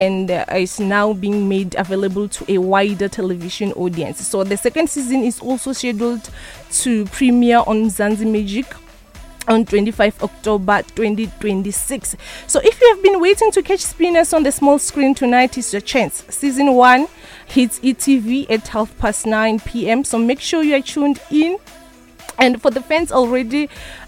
and is now being made available to a wider television audience. So the second season is also scheduled to premiere on Mzansi Magic on 25 October 2026. So if you have been waiting to catch Spinners on the small screen, tonight is your chance. Season 1 hits ETV at 9:30 p.m. So make sure you are tuned in. And for the fans already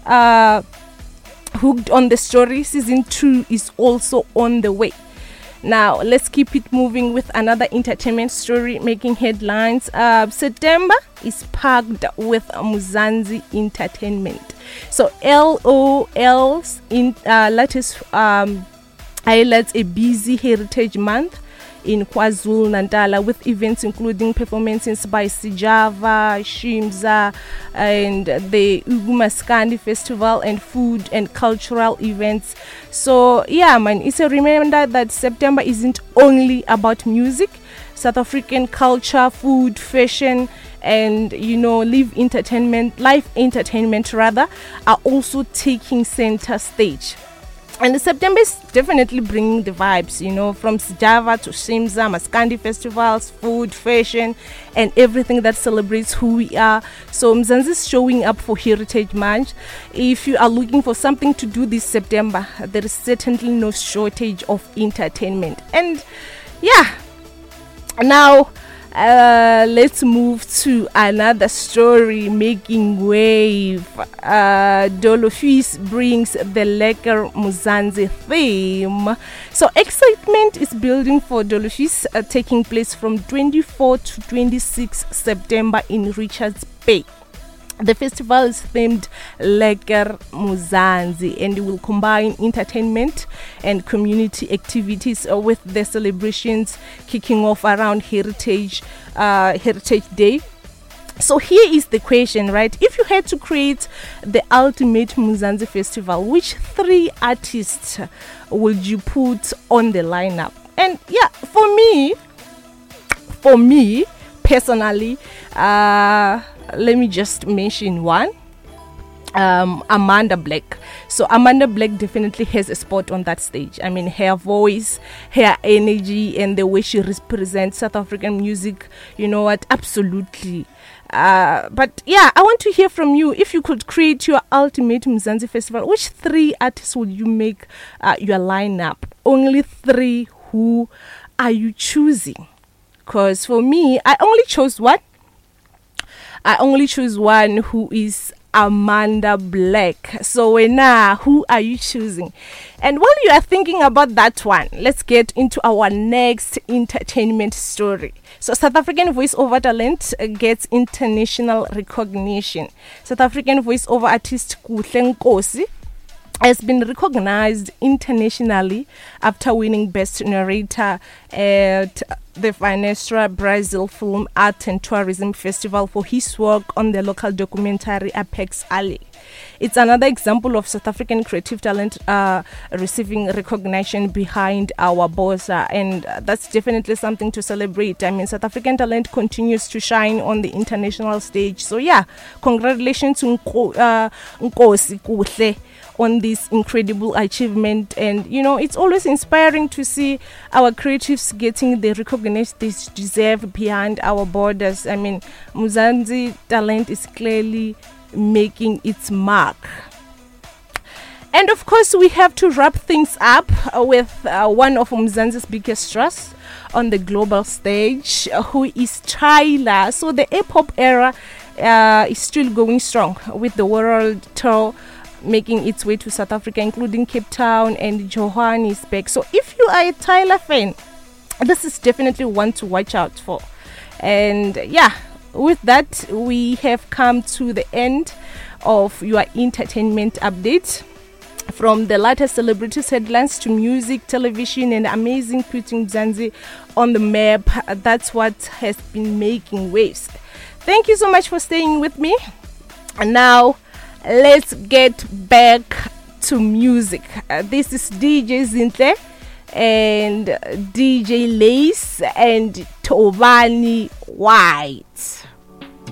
hooked on the story, season 2 is also on the way. Now, let's keep it moving with another entertainment story making headlines. September is packed with Mzansi Entertainment. So, LOL's latest highlights a busy Heritage Month in KwaZulu-Natal with events including performances by Sijava, Shimza, and the Ugumaskandi Festival, and food and cultural events. So yeah, man, it's a reminder that September isn't only about music. South African culture, food, fashion, and live entertainment are also taking center stage. And September is definitely bringing the vibes, from Sijava to Shimza, Maskandi festivals, food, fashion, and everything that celebrates who we are. So Mzansi is showing up for Heritage Month. If you are looking for something to do this September, there is certainly no shortage of entertainment. And yeah, now let's move to another story making wave. Dolofis brings the Lekker Mzansi theme. So excitement is building for Dolofis, taking place from 24 to 26 September in Richards Bay. The festival is themed Lekker Mzansi and will combine entertainment and community activities with the celebrations kicking off around Heritage Day. So here is the question, right? If you had to create the ultimate Mzansi festival, which 3 artists would you put on the lineup? And yeah, for me personally, let me just mention one. Amanda Black. So Amanda Black definitely has a spot on that stage. I mean, her voice, her energy, and the way she represents South African music, absolutely. But yeah, I want to hear from you. If you could create your ultimate Mzansi festival, which 3 artists would you make your lineup? Only 3. Who are you choosing? Because for me, I only chose one. Who is Amanda Black. So who are you choosing? And while you are thinking about that one, let's get into our next entertainment story. So South African voiceover talent gets international recognition. South African voiceover artist Kuhle Nkosi has been recognized internationally after winning Best Narrator at the Finestra Brazil Film Art and Tourism Festival for his work on the local documentary Apex Alley. It's another example of South African creative talent receiving recognition behind our borders, and that's definitely something to celebrate. I mean, South African talent continues to shine on the international stage. So yeah, congratulations to Nkosi Kuhle on this incredible achievement. And it's always inspiring to see our creatives getting the recognition they deserve behind our borders. I mean, Mzansi talent is clearly making its mark. And of course, we have to wrap things up with one of Mzansi's biggest trusts on the global stage, who is Tyla. So the hip-hop era is still going strong, with the world tour making its way to South Africa, including Cape Town and Johannesburg. So if you are a Tyla fan, this is definitely one to watch out for. And yeah, with that, we have come to the end of your entertainment update. From the latest celebrities headlines to music, television, and amazing putting Mzansi on the map, that's what has been making waves. Thank you so much for staying with me. And now, let's get back to music. This is DJ Zinhle and DJ Lace and Tovani White.